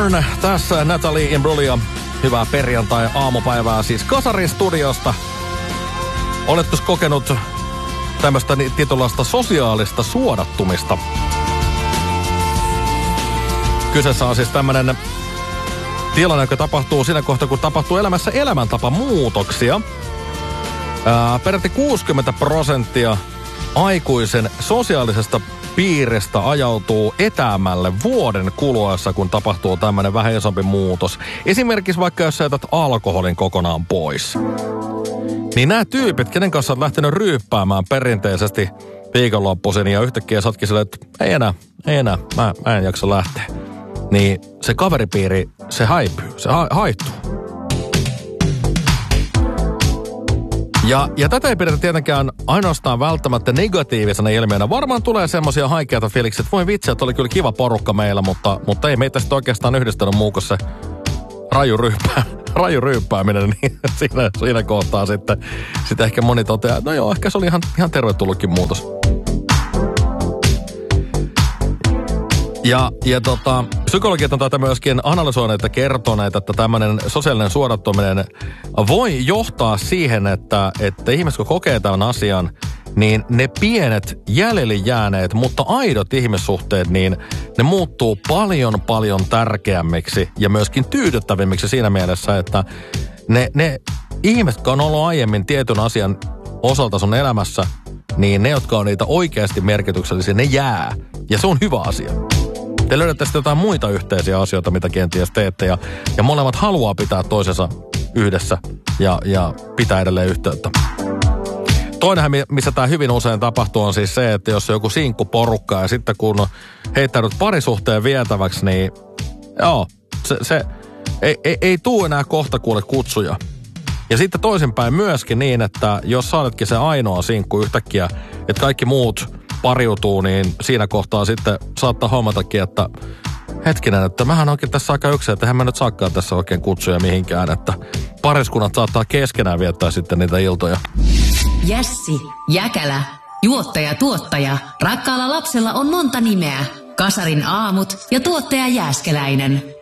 Burn, tässä Natalie Imbruglia. Hyvää perjantai-aamupäivää siis Kasarin studiosta. Oletko kokenut tämmöistä tietynlaista sosiaalista suodattumista? Kyseessä on siis tämmöinen tilanne, joka tapahtuu siinä kohtaa, kun tapahtuu elämässä elämäntapamuutoksia. Peräti 60% aikuisen sosiaalisesta piiristä ajautuu etäämälle vuoden kuluessa, kun tapahtuu tämmöinen vähän isompi muutos. Esimerkiksi vaikka jos sä jätät alkoholin kokonaan pois. Niin nämä tyypit, kenen kanssa olet lähtenyt ryyppäämään perinteisesti viikonloppuisin ja yhtäkkiä sä ootkin silleen, että ei enää, mä en jaksa lähteä. Niin se kaveripiiri, se häipyy, se haittuu. Ja tätä ei pidetä tietenkään ainoastaan välttämättä negatiivisena ilmiönä. Varmaan tulee semmoisia haikeita fiiliksiä, että voi vitsi, että oli kyllä kiva porukka meillä, mutta ei meitä sitten oikeastaan yhdistänyt muu kuin se raju ryyppääminen. Niin siinä kohtaa sitten ehkä moni toteaa, että no joo, ehkä se oli ihan tervetullutkin muutos. Ja psykologit on tätä myöskin analysoineet ja kertoneet, että tämmöinen sosiaalinen suodattuminen voi johtaa siihen, että ihmiset kun kokee tämän asian, niin ne pienet jäljelle jääneet, mutta aidot ihmissuhteet, niin ne muuttuu paljon tärkeämmiksi ja myöskin tyydyttävimmiksi siinä mielessä, että ne ihmiset, jotka on ollut aiemmin tietyn asian osalta sun elämässä, niin ne, jotka on niitä oikeasti merkityksellisiä, ne jää. Ja se on hyvä asia. Te löydätte sitten jotain muita yhteisiä asioita, mitä kenties teette, ja molemmat haluaa pitää toisensa yhdessä ja pitää edelleen yhteyttä. Toinenhan, missä tämä hyvin usein tapahtuu, on siis se, että jos on joku sinkkuporukka ja sitten kun on heittänyt parisuhteen vietäväksi, niin joo, se ei tuu enää kohta kuule kutsuja. Ja sitten toisinpäin myöskin niin, että jos sä oletkin se ainoa sinkku yhtäkkiä, että kaikki muut pariutuu, niin siinä kohtaa sitten saattaa hommatakin, että hetkinen, että mähän onkin tässä aika yksin, että eihän mä nyt saakaan tässä oikein kutsuja mihinkään, että pariskunnat saattaa keskenään viettää sitten niitä iltoja. Jässi, Jäkälä, juottaja, tuottaja, rakkaalla lapsella on monta nimeä. Kasarin aamut ja tuottaja Jääskeläinen.